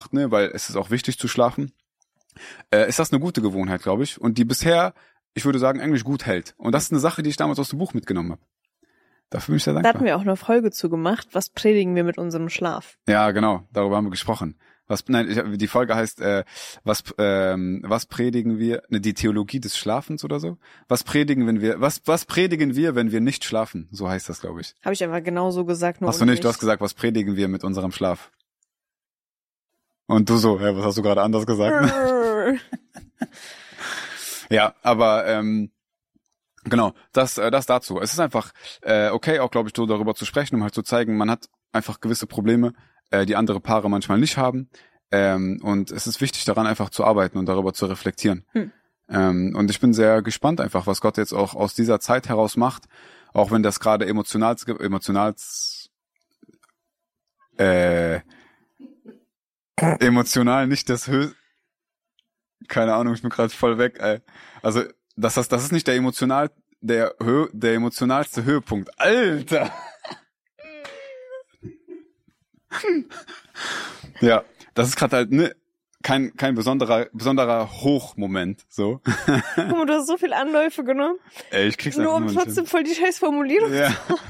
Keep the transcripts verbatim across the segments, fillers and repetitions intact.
macht, ne, weil es ist auch wichtig zu schlafen, äh, ist das eine gute Gewohnheit, glaube ich. Und die bisher, ich würde sagen, eigentlich gut hält. Und das ist eine Sache, die ich damals aus dem Buch mitgenommen habe. Dafür bin ich sehr dankbar. Da hatten wir auch eine Folge zu gemacht. Was predigen wir mit unserem Schlaf? Ja, genau. Darüber haben wir gesprochen. Was, nein, ich, die Folge heißt, äh, was, ähm, was predigen wir? Ne, die Theologie des Schlafens oder so? Was predigen, wenn wir, was, was predigen wir, wenn wir nicht schlafen? So heißt das, glaube ich. Habe ich einfach genauso gesagt. Nur hast du nicht, du hast gesagt, was predigen wir mit unserem Schlaf? Und du so, ja, was hast du gerade anders gesagt? Ja, aber, ähm, genau, das, äh, das dazu. Es ist einfach äh, okay, auch glaube ich, so darüber zu sprechen, um halt zu zeigen, man hat einfach gewisse Probleme, äh, die andere Paare manchmal nicht haben. Ähm, und es ist wichtig, daran einfach zu arbeiten und darüber zu reflektieren. Hm. Ähm, und ich bin sehr gespannt einfach, was Gott jetzt auch aus dieser Zeit heraus macht, auch wenn das gerade emotional, emotional, äh, emotional nicht das höchste, keine Ahnung, ich bin gerade voll weg, ey. Also, das, das, das ist nicht der emotional, der Hö, der emotionalste Höhepunkt. Alter! Ja, das ist gerade halt ne, kein kein besonderer besonderer Hochmoment, so. Guck mal, du hast so viel Anläufe genommen. Ey, ich krieg's nur um einfach trotzdem voll die scheiß Formulierung ja. zu haben.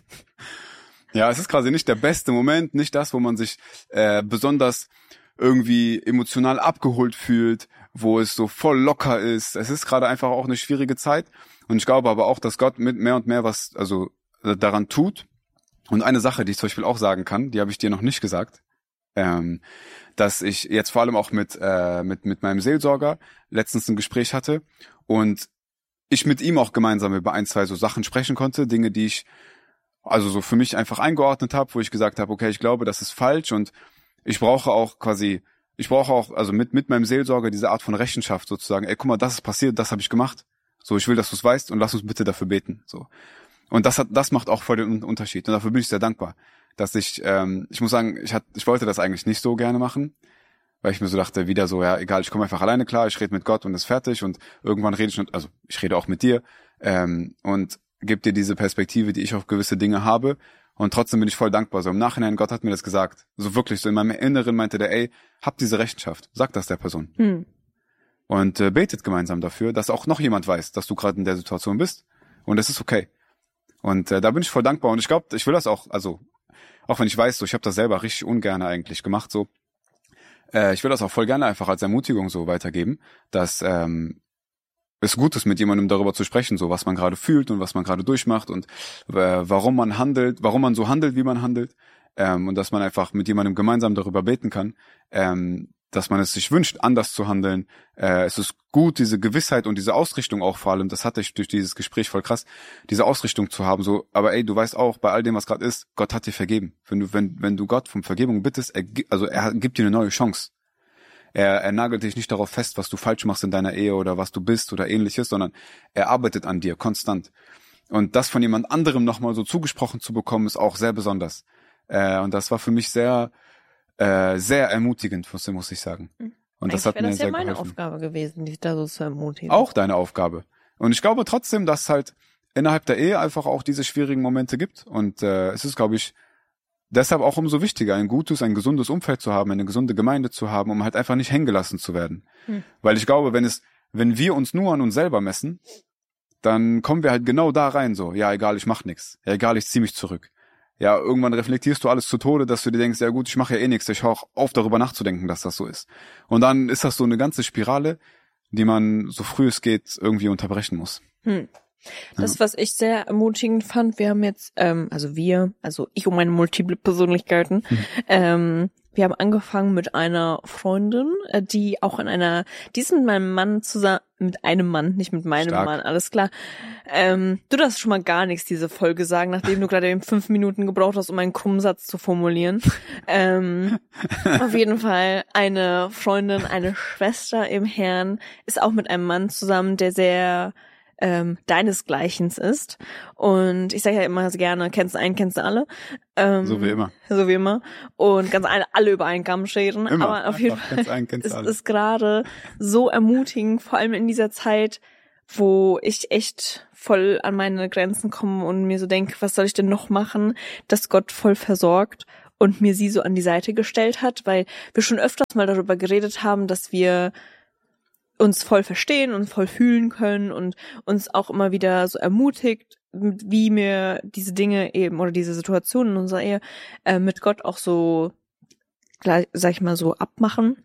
Ja, es ist quasi nicht der beste Moment, nicht das, wo man sich äh, besonders irgendwie emotional abgeholt fühlt, wo es so voll locker ist. Es ist gerade einfach auch eine schwierige Zeit und ich glaube aber auch, dass Gott mit mehr und mehr was also daran tut. Und eine Sache, die ich zum Beispiel auch sagen kann, die habe ich dir noch nicht gesagt, ähm, dass ich jetzt vor allem auch mit äh, mit mit meinem Seelsorger letztens ein Gespräch hatte und ich mit ihm auch gemeinsam über ein, zwei so Sachen sprechen konnte, Dinge, die ich also so für mich einfach eingeordnet habe, wo ich gesagt habe, okay, ich glaube, das ist falsch und ich brauche auch quasi, ich brauche auch, also mit mit meinem Seelsorger diese Art von Rechenschaft sozusagen, ey, guck mal, das ist passiert, das habe ich gemacht, so, ich will, dass du es weißt und lass uns bitte dafür beten, so. Und das hat, das macht auch voll den Unterschied und dafür bin ich sehr dankbar, dass ich, ähm, ich muss sagen, ich hatte, ich wollte das eigentlich nicht so gerne machen, weil ich mir so dachte, wieder so, ja, egal, ich komme einfach alleine klar, ich rede mit Gott und ist fertig und irgendwann rede ich, also ich rede auch mit dir ähm, und gebe dir diese Perspektive, die ich auf gewisse Dinge habe und trotzdem bin ich voll dankbar. So im Nachhinein, Gott hat mir das gesagt, so wirklich, so in meinem Inneren meinte der, ey, hab diese Rechenschaft, sag das der Person. Hm. Und äh, betet gemeinsam dafür, dass auch noch jemand weiß, dass du gerade in der Situation bist und es ist okay. Und äh, da bin ich voll dankbar und ich glaube, ich will das auch, also auch wenn ich weiß, so ich habe das selber richtig ungern eigentlich gemacht, so äh, ich will das auch voll gerne einfach als Ermutigung so weitergeben, dass ähm, es gut ist, mit jemandem darüber zu sprechen, so was man gerade fühlt und was man gerade durchmacht und äh, warum man handelt, warum man so handelt, wie man handelt ähm, und dass man einfach mit jemandem gemeinsam darüber beten kann, ähm, dass man es sich wünscht, anders zu handeln. Äh, es ist gut, diese Gewissheit und diese Ausrichtung auch vor allem, das hatte ich durch dieses Gespräch voll krass, diese Ausrichtung zu haben, so, aber ey, du weißt auch, bei all dem, was gerade ist, Gott hat dir vergeben. Wenn du, wenn, wenn du Gott um Vergebung bittest, er, also er gibt dir eine neue Chance. Er, er nagelt dich nicht darauf fest, was du falsch machst in deiner Ehe oder was du bist oder ähnliches, sondern er arbeitet an dir konstant. Und das von jemand anderem nochmal so zugesprochen zu bekommen, ist auch sehr besonders. Äh, und das war für mich sehr, äh, sehr ermutigend, muss ich sagen. Und das hat mir das sehr ja meine geholfen. Aufgabe gewesen, dich da so zu ermutigen. Auch deine Aufgabe. Und ich glaube trotzdem, dass es halt innerhalb der Ehe einfach auch diese schwierigen Momente gibt. Und äh, es ist, glaube ich, deshalb auch umso wichtiger, ein gutes, ein gesundes Umfeld zu haben, eine gesunde Gemeinde zu haben, um halt einfach nicht hängen gelassen zu werden. Hm. Weil ich glaube, wenn es, wenn wir uns nur an uns selber messen, dann kommen wir halt genau da rein, so, ja, egal, ich mach nix. Ja, egal, ich zieh mich zurück. Ja, irgendwann reflektierst du alles zu Tode, dass du dir denkst, ja gut, ich mache ja eh nichts, ich höre auch auf, darüber nachzudenken, dass das so ist. Und dann ist das so eine ganze Spirale, die man so früh es geht irgendwie unterbrechen muss. Hm. Das, ja. Was ich sehr ermutigend fand, wir haben jetzt, ähm, also wir, also ich und meine multiple Persönlichkeiten, hm. ähm, wir haben angefangen mit einer Freundin, äh, die auch in einer, die ist mit meinem Mann zusammen, mit einem Mann, nicht mit meinem Stark. Mann, alles klar. Ähm, du darfst schon mal gar nichts diese Folge sagen, nachdem du gerade eben fünf Minuten gebraucht hast, um einen Krummsatz zu formulieren. ähm, auf jeden Fall eine Freundin, eine Schwester im Herrn, ist auch mit einem Mann zusammen, der sehr ähm, deinesgleichens ist. Und ich sage ja immer gerne, kennst du einen, kennst du alle. Ähm, so wie immer. So wie immer. Und ganz alle, alle über einen Kamm scheren. Immer. Aber auf jeden Fall einen, ist alle. es gerade so ermutigend, vor allem in dieser Zeit, wo ich echt voll an meine Grenzen komme und mir so denke, was soll ich denn noch machen, dass Gott voll versorgt. und mir sie so an die Seite gestellt hat, weil wir schon öfters mal darüber geredet haben, dass wir uns voll verstehen und voll fühlen können und uns auch immer wieder so ermutigt, wie wir diese Dinge eben oder diese Situationen in unserer Ehe äh, mit Gott auch so, sag ich mal, so abmachen.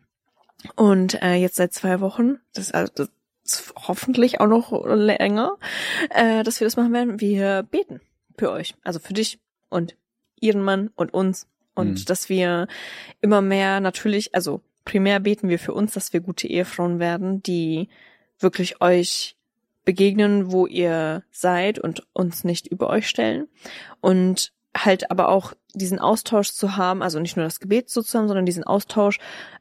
Und äh, jetzt seit zwei Wochen, das ist also das ist hoffentlich auch noch länger, äh, dass wir das machen werden, wir beten für euch, also für dich und ihren Mann und uns und mhm. dass wir immer mehr natürlich, also primär beten wir für uns, dass wir gute Ehefrauen werden, die wirklich euch begegnen, wo ihr seid und uns nicht über euch stellen. Und halt aber auch diesen Austausch zu haben, also nicht nur das Gebet sozusagen, sondern diesen Austausch,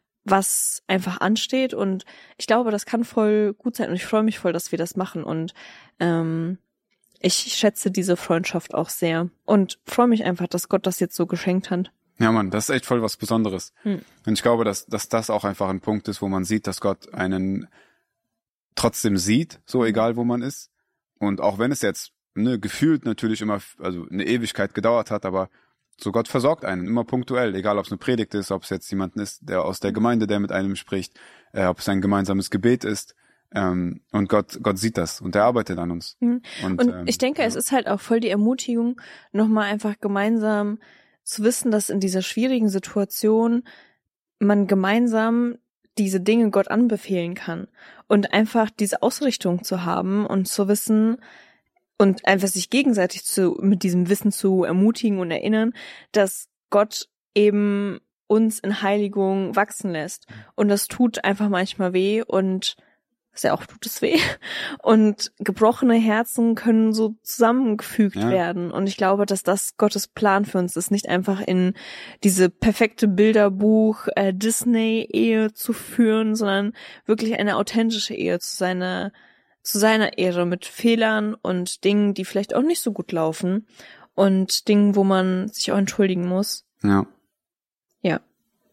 was einfach ansteht. Und ich glaube, das kann voll gut sein und ich freue mich voll, dass wir das machen. Und ähm, ich schätze diese Freundschaft auch sehr und freue mich einfach, dass Gott das jetzt so geschenkt hat. Ja, Mann, das ist echt voll was Besonderes. Hm. Und ich glaube, dass, dass das auch einfach ein Punkt ist, wo man sieht, dass Gott einen trotzdem sieht, so egal wo man ist. Und auch wenn es jetzt ne, gefühlt natürlich immer, also eine Ewigkeit gedauert hat, aber so Gott versorgt einen, immer punktuell, egal ob es eine Predigt ist, ob es jetzt jemand ist, der aus der Gemeinde, der mit einem spricht, äh, ob es ein gemeinsames Gebet ist. Ähm, und Gott, Gott sieht das und er arbeitet an uns. Mhm. Und, und ähm, ich denke, ja. es ist halt auch voll die Ermutigung, nochmal einfach gemeinsam zu wissen, dass in dieser schwierigen Situation man gemeinsam diese Dinge Gott anbefehlen kann und einfach diese Ausrichtung zu haben und zu wissen und einfach sich gegenseitig zu mit diesem Wissen zu ermutigen und erinnern, dass Gott eben uns in Heiligung wachsen lässt. Und das tut einfach manchmal weh und sehr auch tut es weh. Und gebrochene Herzen können so zusammengefügt ja. werden. Und ich glaube, dass das Gottes Plan für uns ist, nicht einfach in diese perfekte Bilderbuch äh, Disney-Ehe zu führen, sondern wirklich eine authentische Ehe zu seiner, zu seiner Ehre mit Fehlern und Dingen, die vielleicht auch nicht so gut laufen und Dingen, wo man sich auch entschuldigen muss. Ja. Ja.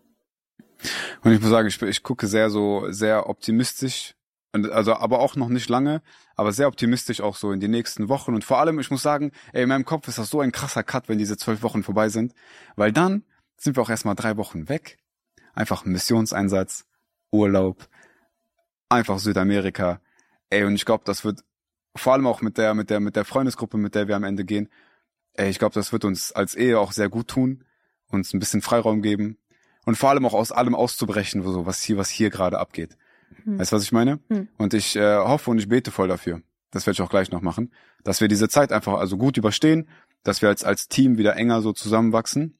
Und ich muss sagen, ich, ich gucke sehr so, sehr optimistisch. Also, aber auch noch nicht lange, aber sehr optimistisch auch so in die nächsten Wochen. Und vor allem, ich muss sagen, ey, in meinem Kopf ist das so ein krasser Cut, wenn diese zwölf Wochen vorbei sind. Weil dann sind wir auch erstmal drei Wochen weg. Einfach Missionseinsatz, Urlaub, einfach Südamerika. Ey, und ich glaube, das wird, vor allem auch mit der, mit der, mit der Freundesgruppe, mit der wir am Ende gehen, ey, ich glaube, das wird uns als Ehe auch sehr gut tun, uns ein bisschen Freiraum geben und vor allem auch aus allem auszubrechen, so was hier, was hier gerade abgeht. Hm. Weißt du, was ich meine? Hm. Und ich äh, hoffe und ich bete voll dafür, das werde ich auch gleich noch machen, dass wir diese Zeit einfach also gut überstehen, dass wir als als Team wieder enger so zusammenwachsen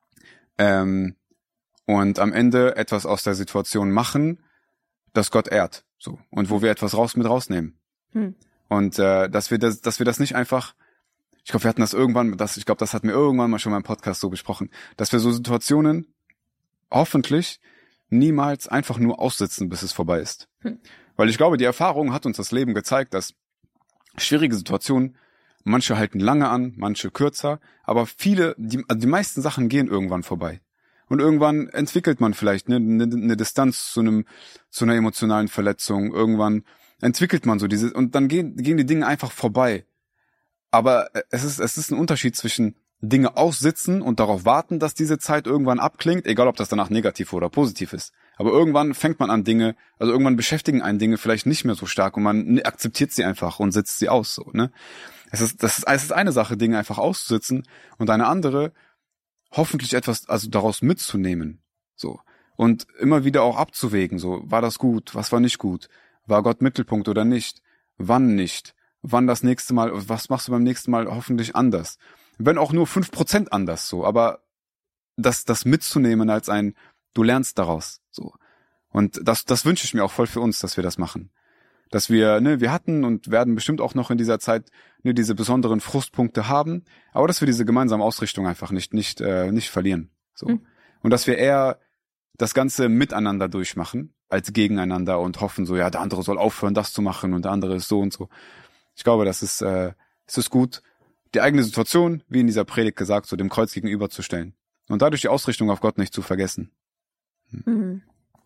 ähm, und am Ende etwas aus der Situation machen, das Gott ehrt, so und wo wir etwas raus mit rausnehmen hm. und äh, dass wir das, dass wir das nicht einfach, ich glaube, wir hatten das irgendwann, das ich glaube, das hatten wir irgendwann mal schon mal im Podcast so besprochen, dass wir so Situationen hoffentlich niemals einfach nur aussitzen, bis es vorbei ist. Hm. Weil ich glaube, die Erfahrung hat uns das Leben gezeigt, dass schwierige Situationen, manche halten lange an, manche kürzer, aber viele, die, also die meisten Sachen gehen irgendwann vorbei. Und irgendwann entwickelt man vielleicht eine, eine, eine Distanz zu einem, zu einer emotionalen Verletzung. Irgendwann entwickelt man so diese, und dann gehen, gehen die Dinge einfach vorbei. Aber es ist, es ist ein Unterschied zwischen Dinge aussitzen und darauf warten, dass diese Zeit irgendwann abklingt, egal ob das danach negativ oder positiv ist. Aber irgendwann fängt man an Dinge, also irgendwann beschäftigen einen Dinge vielleicht nicht mehr so stark und man akzeptiert sie einfach und sitzt sie aus, so, ne? Es ist, das ist, es ist eine Sache, Dinge einfach auszusitzen und eine andere, hoffentlich etwas, also daraus mitzunehmen, so. Und immer wieder auch abzuwägen, so, war das gut, was war nicht gut? War Gott Mittelpunkt oder nicht? Wann nicht? Wann das nächste Mal, was machst du beim nächsten Mal hoffentlich anders? Wenn auch nur fünf Prozent anders, so, aber das, das mitzunehmen als ein, du lernst daraus, so. Und das, das wünsche ich mir auch voll für uns, dass wir das machen. Dass wir, ne, wir hatten und werden bestimmt auch noch in dieser Zeit, ne, diese besonderen Frustpunkte haben, aber dass wir diese gemeinsame Ausrichtung einfach nicht, nicht, äh, nicht verlieren, so. Mhm. Und dass wir eher das Ganze miteinander durchmachen, als gegeneinander und hoffen so, ja, der andere soll aufhören, das zu machen und der andere ist so und so. Ich glaube, das ist, äh, es ist gut, die eigene Situation, wie in dieser Predigt gesagt, so dem Kreuz gegenüberzustellen. Und dadurch die Ausrichtung auf Gott nicht zu vergessen. Hm. Mhm.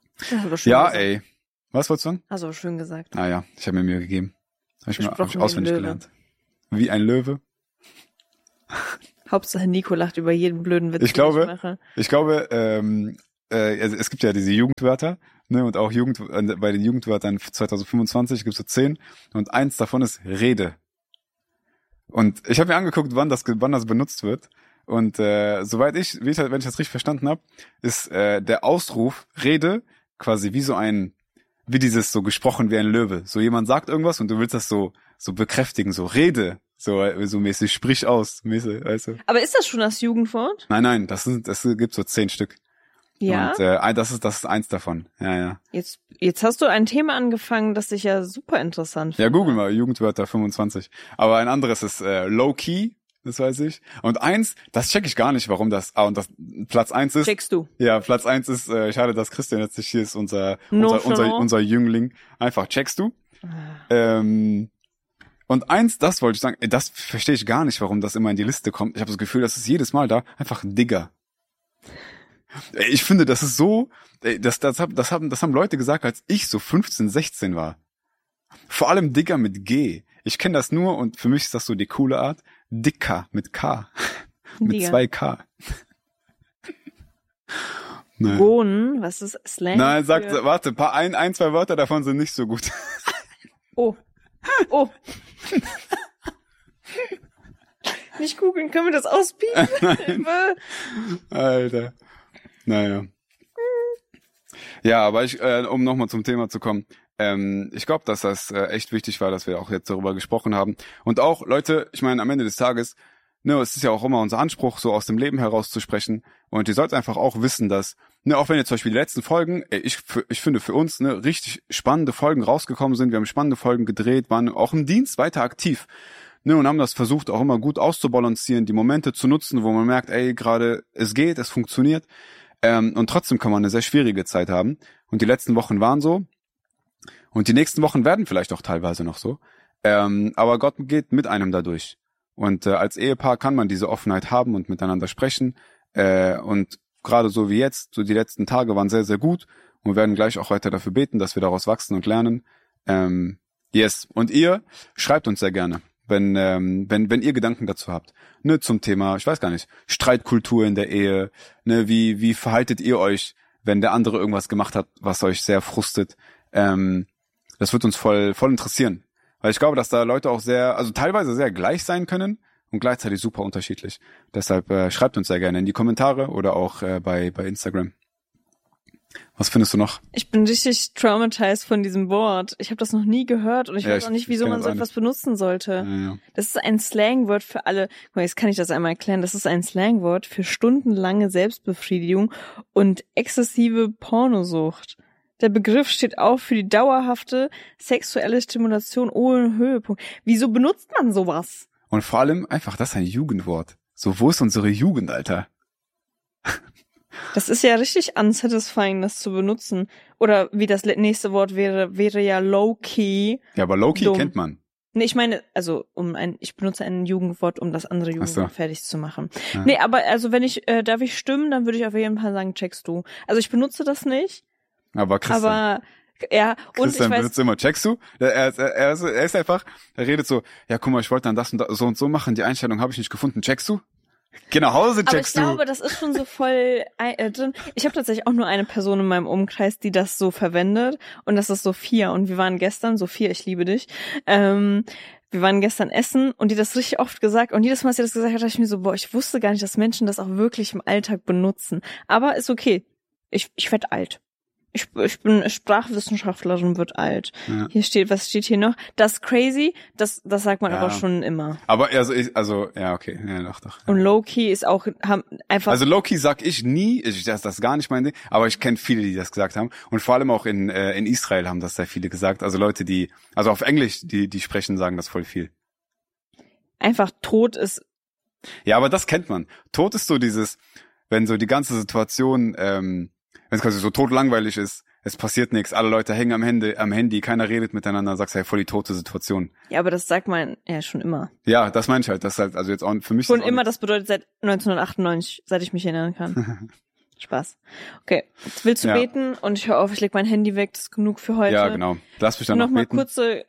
Ja, gesagt. Ey. Was wolltest du sagen? Hast du aber schön gesagt. Ah ja, ich habe mir Mühe gegeben. Habe ich mir hab ich auswendig gelernt. Wie ein Löwe. Hauptsache Nico lacht über jeden blöden Witz, ich glaube, den ich mache. Ich glaube, ähm, äh, also es gibt ja diese Jugendwörter, ne, und auch Jugend, äh, bei den Jugendwörtern zwanzig fünfundzwanzig gibt es so zehn und eins davon ist Rede. Und ich habe mir angeguckt, wann das, wann das benutzt wird. Und äh, soweit ich, wie ich, wenn ich das richtig verstanden habe, ist äh, der Ausruf Rede quasi wie so ein, wie dieses so gesprochen wie ein Löwe. So jemand sagt irgendwas und du willst das so so bekräftigen, so Rede, so so mäßig, sprich aus, mäßig, weißt du? Aber ist das schon das Jugendwort? Nein, nein, das sind, das gibt so zehn Stück. Ja. Und äh, das ist das ist eins davon. Ja, ja. Jetzt jetzt hast du ein Thema angefangen, das ich ja super interessant finde. Ja, google mal Jugendwörter fünfundzwanzig. Aber ein anderes ist äh, Low Key. Das weiß ich. Und eins, das check ich gar nicht, warum das, ah, und das, Platz eins ist. Checkst du. Ja, Platz eins ist, äh, schade, dass Christian jetzt nicht hier ist, unser, No unser, unser, unser Jüngling. Einfach, checkst du? Ah. Ähm, und eins, das wollte ich sagen, das verstehe ich gar nicht, warum das immer in die Liste kommt. Ich habe das Gefühl, das ist jedes Mal da, einfach Digger. Ich finde, das ist so, das, das, das, das, haben, das haben Leute gesagt, als ich so fünfzehn, sechzehn war. Vor allem Digger mit G. Ich kenne das nur und für mich ist das so die coole Art. Dicker mit K. mit Digga. zwei K. Nein. Bohnen, was ist Slang? Nein, sagt, für... warte, paar, ein, ein, zwei Wörter davon sind nicht so gut. Oh. Oh. Nicht googeln, können wir das auspiepen? Alter. Naja. Ja, aber ich, äh, um nochmal zum Thema zu kommen, ähm, ich glaube, dass das äh, echt wichtig war, dass wir auch jetzt darüber gesprochen haben. Und auch, Leute, ich meine, am Ende des Tages, ne, es ist ja auch immer unser Anspruch, so aus dem Leben heraus zu sprechen. Und ihr sollt einfach auch wissen, dass, ne, auch wenn jetzt zum Beispiel die letzten Folgen, ey, ich, für, ich finde für uns, ne, richtig spannende Folgen rausgekommen sind. Wir haben spannende Folgen gedreht, waren auch im Dienst weiter aktiv. Ne, und haben das versucht, auch immer gut auszubalancieren, die Momente zu nutzen, wo man merkt, ey, gerade, es geht, es funktioniert. Ähm, und trotzdem kann man eine sehr schwierige Zeit haben. Und die letzten Wochen waren so. Und die nächsten Wochen werden vielleicht auch teilweise noch so. Ähm, aber Gott geht mit einem dadurch. Und äh, als Ehepaar kann man diese Offenheit haben und miteinander sprechen. Äh, und gerade so wie jetzt, so die letzten Tage waren sehr, sehr gut. Und wir werden gleich auch weiter dafür beten, dass wir daraus wachsen und lernen. Ähm, yes. Und ihr schreibt uns sehr gerne, wenn ähm, wenn wenn ihr Gedanken dazu habt, ne, zum Thema, ich weiß gar nicht, Streitkultur in der Ehe, ne, wie wie verhaltet ihr euch, wenn der andere irgendwas gemacht hat, was euch sehr frustet? Ähm, das wird uns voll voll interessieren, weil ich glaube, dass da Leute auch sehr, also teilweise sehr gleich sein können und gleichzeitig super unterschiedlich. Deshalb äh, schreibt uns sehr gerne in die Kommentare oder auch äh, bei bei Instagram. Was findest du noch? Ich bin richtig traumatized von diesem Wort. Ich habe das noch nie gehört und ich ja, weiß auch nicht, wieso man so etwas benutzen sollte. Ja, ja. Das ist ein Slangwort für alle. Guck mal, jetzt kann ich das einmal erklären. Das ist ein Slangwort für stundenlange Selbstbefriedigung und exzessive Pornosucht. Der Begriff steht auch für die dauerhafte sexuelle Stimulation ohne Höhepunkt. Wieso benutzt man sowas? Und vor allem einfach, das ist ein Jugendwort. So, wo ist unsere Jugend, Alter? Das ist ja richtig unsatisfying, das zu benutzen. Oder wie das nächste Wort wäre, wäre ja low-key. Ja, aber low-key dumm. kennt man. Nee, ich meine, also um ein, ich benutze ein Jugendwort, um das andere Jugendwort so. fertig zu machen. Ja. Nee, aber also wenn ich, äh, darf ich stimmen, dann würde ich auf jeden Fall sagen, checkst du. Also ich benutze das nicht. Aber Christian. Aber ja, und Christian ich weiß, benutzt immer, checkst du? Er, er, er, ist, er ist einfach, er redet so, ja guck mal, ich wollte dann das und das, so und so machen, die Einstellung habe ich nicht gefunden, checkst du? Geh nach Hause, checkst du. Aber ich glaube, das ist schon so voll äh, drin. Ich habe tatsächlich auch nur eine Person in meinem Umkreis, die das so verwendet. Und das ist Sophia. Und wir waren gestern, Sophia, ich liebe dich, ähm, wir waren gestern essen und die das richtig oft gesagt. Und jedes Mal, als sie das gesagt hat, dachte ich mir so, boah, ich wusste gar nicht, dass Menschen das auch wirklich im Alltag benutzen. Aber ist okay. Ich, ich werd alt. Ich, ich bin Sprachwissenschaftlerin, wird alt. Ja. Hier steht, was steht hier noch? Das crazy, das das sagt man ja. aber schon immer. Aber also ich, also ja okay, ja doch doch. Und low-key ist auch haben einfach. Also low-key sag ich nie, ich, das das gar nicht mein Ding, aber ich kenne viele, die das gesagt haben und vor allem auch in äh, in Israel haben das sehr viele gesagt. Also Leute, die also auf Englisch, die die sprechen, sagen das voll viel. Einfach tot ist. Ja, aber das kennt man. Tot ist so dieses, wenn so die ganze Situation ähm, wenn es quasi so totlangweilig ist, es passiert nichts, alle Leute hängen am Handy, am Handy, keiner redet miteinander, sagst hey, voll die tote Situation. Ja, aber das sagt man ja schon immer. Ja, das meine ich halt, das ist halt, also jetzt auch für mich. Schon immer, das bedeutet seit neunzehnhundertachtundneunzig, seit ich mich erinnern kann. Spaß. Okay, jetzt willst du ja. beten und ich höre auf, ich leg mein Handy weg, das ist genug für heute. Ja, genau. Lass mich dann noch, noch mal mal beten. kurze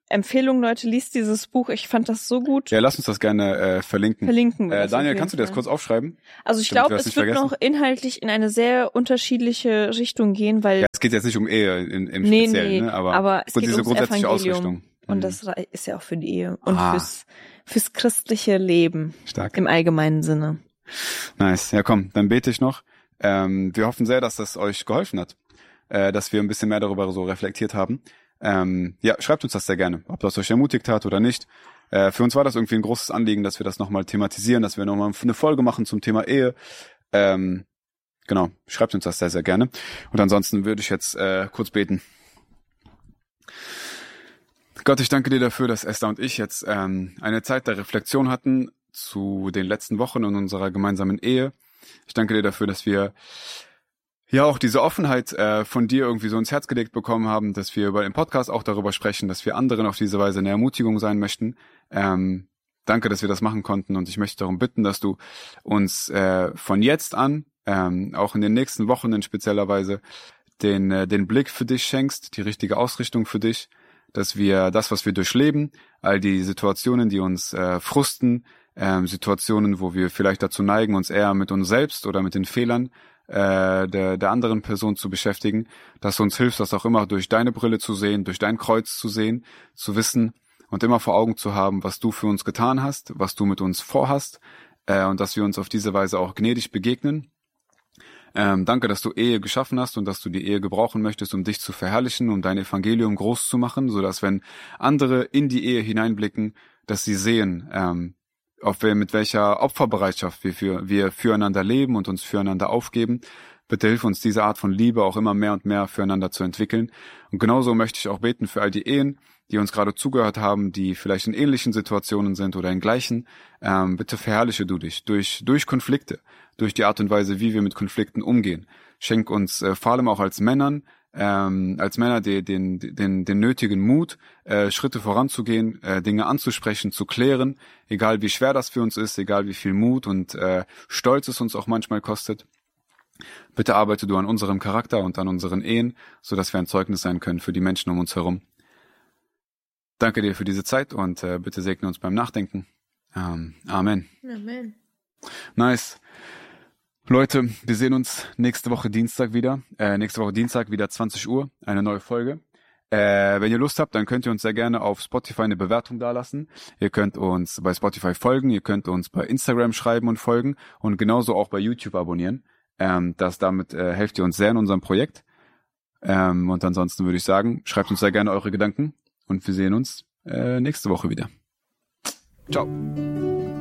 Empfehlung, Leute, liest dieses Buch. Ich fand das so gut. Ja, lass uns das gerne äh, verlinken. Verlinken wir äh, das Daniel, auf kannst du dir jeden das kurz aufschreiben? Also ich damit glaube, wir das es nicht wird vergessen? noch inhaltlich in eine sehr unterschiedliche Richtung gehen, weil Ja, es geht jetzt nicht um Ehe in, im nee, Speziellen, nee, ne? aber, aber es gut, geht diese ums grundsätzliche Evangelium. Ausrichtung. Und Mhm. das ist ja auch für die Ehe und Ah. fürs fürs christliche Leben Stark. im allgemeinen Sinne. Nice. Ja, komm, dann bete ich noch. Ähm, wir hoffen sehr, dass das euch geholfen hat, äh, dass wir ein bisschen mehr darüber so reflektiert haben. Ähm, ja, schreibt uns das sehr gerne, ob das euch ermutigt hat oder nicht. Äh, für uns war das irgendwie ein großes Anliegen, dass wir das nochmal thematisieren, dass wir nochmal eine Folge machen zum Thema Ehe. Ähm, genau, schreibt uns das sehr, sehr gerne. Und ansonsten würde ich jetzt äh, kurz beten. Gott, ich danke dir dafür, dass Esther und ich jetzt ähm, eine Zeit der Reflexion hatten zu den letzten Wochen in unserer gemeinsamen Ehe. Ich danke dir dafür, dass wir ja auch diese Offenheit äh, von dir irgendwie so ins Herz gelegt bekommen haben, dass wir über den Podcast auch darüber sprechen, dass wir anderen auf diese Weise eine Ermutigung sein möchten. Ähm, danke, dass wir das machen konnten und ich möchte darum bitten, dass du uns äh, von jetzt an, ähm, auch in den nächsten Wochen in spezieller Weise, den, äh, den Blick für dich schenkst, die richtige Ausrichtung für dich, dass wir das, was wir durchleben, all die Situationen, die uns äh, frusten, ähm, Situationen, wo wir vielleicht dazu neigen, uns eher mit uns selbst oder mit den Fehlern äh, der, der anderen Person zu beschäftigen, dass du uns hilfst, das auch immer durch deine Brille zu sehen, durch dein Kreuz zu sehen, zu wissen und immer vor Augen zu haben, was du für uns getan hast, was du mit uns vorhast äh, und dass wir uns auf diese Weise auch gnädig begegnen. Ähm, danke, dass du Ehe geschaffen hast und dass du die Ehe gebrauchen möchtest, um dich zu verherrlichen, um dein Evangelium groß zu machen, sodass wenn andere in die Ehe hineinblicken, dass sie sehen, ähm, auf wir, mit welcher Opferbereitschaft wir, für, wir füreinander leben und uns füreinander aufgeben. Bitte hilf uns, diese Art von Liebe auch immer mehr und mehr füreinander zu entwickeln. Und genauso möchte ich auch beten für all die Ehen, die uns gerade zugehört haben, die vielleicht in ähnlichen Situationen sind oder in gleichen. Ähm, bitte verherrliche du dich durch, durch Konflikte, durch die Art und Weise, wie wir mit Konflikten umgehen. Schenk uns äh, vor allem auch als Männern, ähm, als Männer den, den, den, den nötigen Mut, äh, Schritte voranzugehen, äh, Dinge anzusprechen, zu klären, egal wie schwer das für uns ist, egal wie viel Mut und äh, Stolz es uns auch manchmal kostet. Bitte arbeite du an unserem Charakter und an unseren Ehen, sodass wir ein Zeugnis sein können für die Menschen um uns herum. Danke dir für diese Zeit und äh, bitte segne uns beim Nachdenken. Ähm, Amen. Amen. Nice. Leute, wir sehen uns nächste Woche Dienstag wieder. Äh, nächste Woche Dienstag wieder zwanzig Uhr, eine neue Folge. Äh, wenn ihr Lust habt, dann könnt ihr uns sehr gerne auf Spotify eine Bewertung dalassen. Ihr könnt uns bei Spotify folgen, ihr könnt uns bei Instagram schreiben und folgen und genauso auch bei YouTube abonnieren. Ähm, das damit äh, helft ihr uns sehr in unserem Projekt. Ähm, und ansonsten würde ich sagen, schreibt uns sehr gerne eure Gedanken und wir sehen uns äh, nächste Woche wieder. Ciao.